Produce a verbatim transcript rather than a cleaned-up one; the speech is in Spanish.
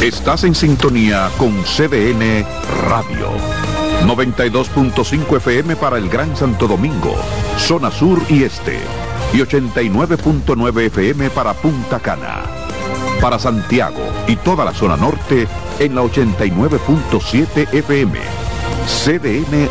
Estás en sintonía con C D N Radio. noventa y dos punto cinco F M para el Gran Santo Domingo, zona sur y este. Y ochenta y nueve punto nueve F M para Punta Cana. Para Santiago y toda la zona norte en la ochenta y nueve punto siete F M. C D N